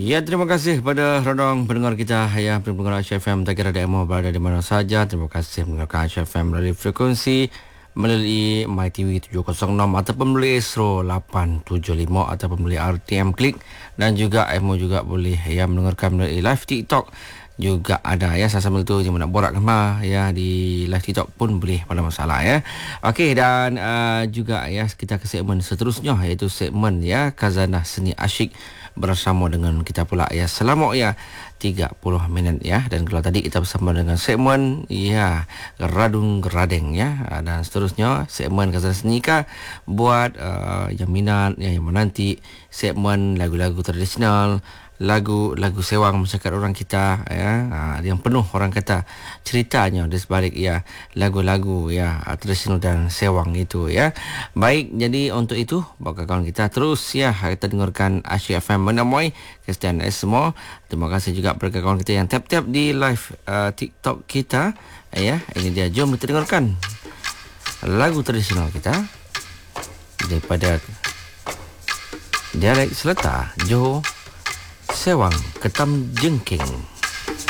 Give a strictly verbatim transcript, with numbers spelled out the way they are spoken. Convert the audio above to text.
Ya, terima kasih kepada rodong pendengar kita yang pendengar Aisyah F M. Tak kira demo berada di mana saja. Terima kasih mendengarkan Aisyah F M melalui frekuensi melalui MyTV tujuh kosong enam ataupun melalui Astro lapan tujuh lima ataupun melalui R T M Klik, dan juga Emo juga boleh ya mendengarkan melalui live TikTok juga ada ya. Saya sambil tu yang nak borak kemah ya di live TikTok pun boleh, pada masalah ya. Okey, dan uh, juga ya kita ke segmen seterusnya, iaitu segmen ya Khazanah Seni Asyik bersama dengan kita pula ya selama ya tiga puluh minit ya. Dan kalau tadi kita bersama dengan segmen ya Radung Geradeng ya, dan seterusnya segmen Khazanah Seni Kah buat uh, yang minat ya, yang menanti segmen lagu-lagu tradisional, lagu-lagu sewang masyarakat orang kita ya, ha, yang penuh orang kata ceritanya di sebalik ya lagu-lagu ya tradisional dan sewang itu ya. Baik, jadi untuk itu bagi kawan kita terus ya kita dengarkan Aisyah F M menemui Kristian S semua. Terima kasih juga kepada kawan kita yang tap-tap di live uh, TikTok kita ya. Ini dia, jom kita dengarkan lagu tradisional kita daripada dialek Selatan Johor, Sewang Ketam Jengking.